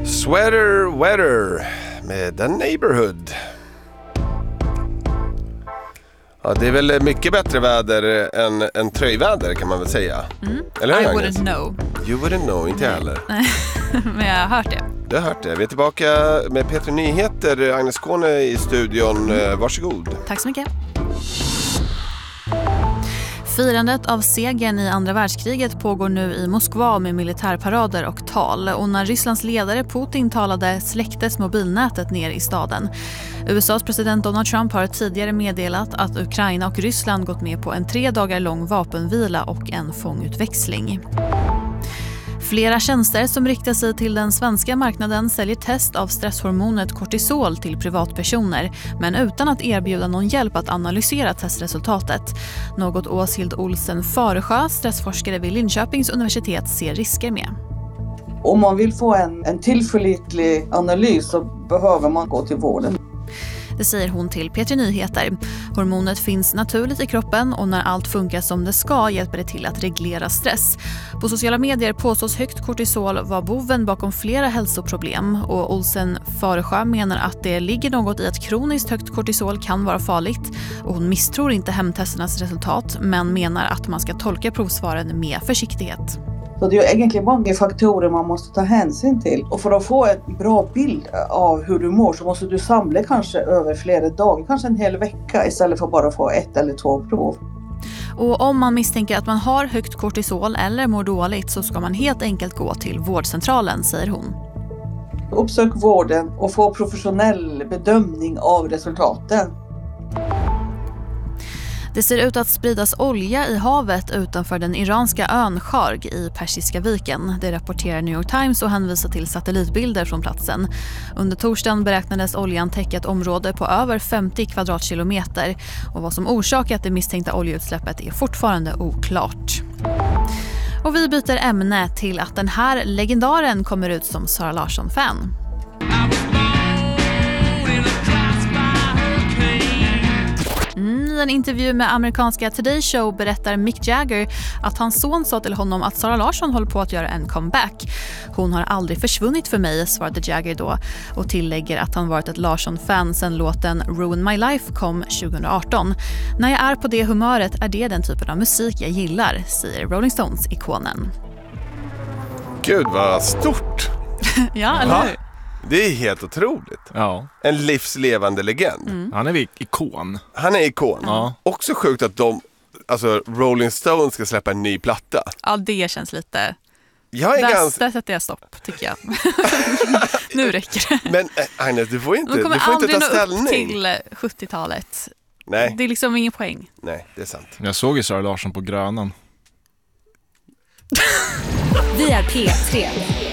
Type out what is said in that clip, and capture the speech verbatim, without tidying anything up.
Sweater Weather med The Neighborhood. Ja, det är väl mycket bättre väder än, än tröjväder kan man väl säga. Mm. Eller hur, I Agnes? wouldn't know. You wouldn't know, inte Nej. heller. Men jag har hört det. Du har hört det. Vi är tillbaka med Peter Nyheter. Agnes Skåne i studion. Mm. Varsågod. Tack så mycket. Firandet av segern i andra världskriget pågår nu i Moskva med militärparader och tal. Och när Rysslands ledare Putin talade släcktes mobilnätet ner i staden. U S A:s president Donald Trump har tidigare meddelat att Ukraina och Ryssland gått med på en tre dagar lång vapenvila och en fångutväxling. Flera tjänster som riktar sig till den svenska marknaden säljer test av stresshormonet kortisol till privatpersoner, men utan att erbjuda någon hjälp att analysera testresultatet. Något Åshild Olsen Föresjö, stressforskare vid Linköpings universitet, ser risker med. Om man vill få en, en tillförlitlig analys så behöver man gå till vården. Det säger hon till P tre Nyheter. Hormonet finns naturligt i kroppen och när allt funkar som det ska hjälper det till att reglera stress. På sociala medier påstås högt kortisol vara boven bakom flera hälsoproblem och Olsen Föresjö menar att det ligger något i att kroniskt högt kortisol kan vara farligt och hon misstror inte hemtesternas resultat men menar att man ska tolka provsvaren med försiktighet. Så det är ju egentligen många faktorer man måste ta hänsyn till. Och för att få en bra bild av hur du mår så måste du samla kanske över flera dagar, kanske en hel vecka istället för bara få ett eller två prov. Och om man misstänker att man har högt kortisol eller mår dåligt så ska man helt enkelt gå till vårdcentralen, säger hon. Uppsök vården och få professionell bedömning av resultaten. Det ser ut att spridas olja i havet utanför den iranska ön Sharg i Persiska viken. Det rapporterar New York Times och hänvisar till satellitbilder från platsen. Under torsdagen beräknades oljan täcka ett område på över femtio kvadratkilometer. Och vad som orsakat det misstänkta oljeutsläppet är fortfarande oklart. Och vi byter ämne till att den här legendaren kommer ut som Sara Larsson-fan. I en intervju med amerikanska Today Show berättar Mick Jagger att hans son sa till honom att Sara Larsson håller på att göra en comeback. Hon har aldrig försvunnit för mig, svarade Jagger då och tillägger att han varit ett Larsson-fan sedan låten Ruin My Life kom tjugo arton. När jag är på det humöret är det den typen av musik jag gillar, säger Rolling Stones-ikonen. Gud vad stort! Ja, eller hur? Det är helt otroligt. Ja. En livslevande legend. Mm. Han är ikon. Han är ikon. Ja. Också sjukt att de, alltså Rolling Stones ska släppa en ny platta. Ja, det känns lite... Jag är där, ganska... där sätter jag stopp, tycker jag. Nu räcker det. Men Agnes, du får inte, de kommer du får aldrig inte ta nå ställning. upp till sjuttiotalet. Nej. Det är liksom ingen poäng. Nej, det är sant. Jag såg ju Sara Larsson på Grönan. Vi är P tre.